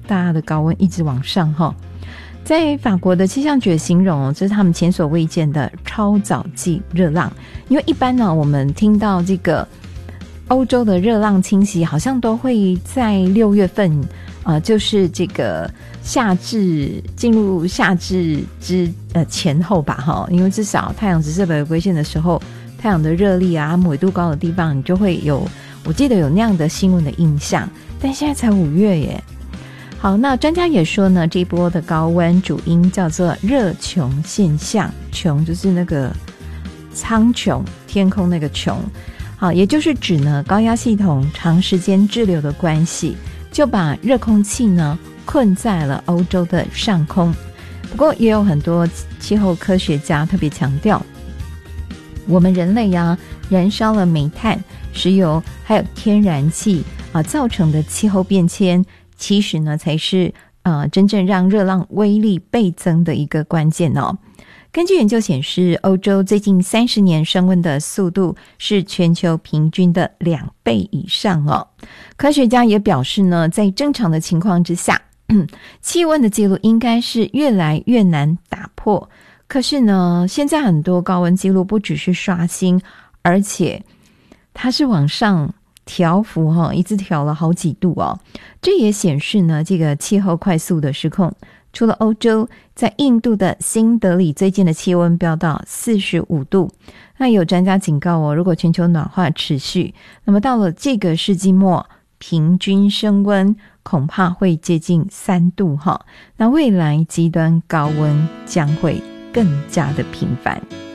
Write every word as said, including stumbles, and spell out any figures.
大家的高温一直往上哈。在法国的气象局形容，这是他们前所未见的超早季热浪。因为一般呢，我们听到这个欧洲的热浪侵袭，好像都会在六月份，呃，就是这个夏至进入夏至之呃前后吧，哈，因为至少太阳直射北回归线的时候，太阳的热力啊，纬度高的地方，你就会有，我记得有那样的新闻的印象。但现在才五月耶。好，那专家也说呢，这一波的高温主因叫做热穹现象，穹就是那个苍穹，天空那个穹。好，也就是指呢高压系统长时间滞留的关系，就把热空气呢困在了欧洲的上空。不过也有很多气候科学家特别强调，我们人类啊燃烧了煤炭、石油还有天然气啊造成的气候变迁，其实呢才是呃真正让热浪威力倍增的一个关键哦。根据研究显示，欧洲最近三十年升温的速度是全球平均的两倍以上哦。科学家也表示呢，在正常的情况之下，气温的记录应该是越来越难打破。可是呢，现在很多高温记录不只是刷新，而且它是往上调幅哈，一直调了好几度哦。这也显示呢，这个气候快速的失控。除了欧洲，在印度的新德里最近的气温飙到四十五度。那有专家警告哦，如果全球暖化持续，那么到了这个世纪末，平均升温恐怕会接近三度哈。那未来极端高温将会更加的频繁。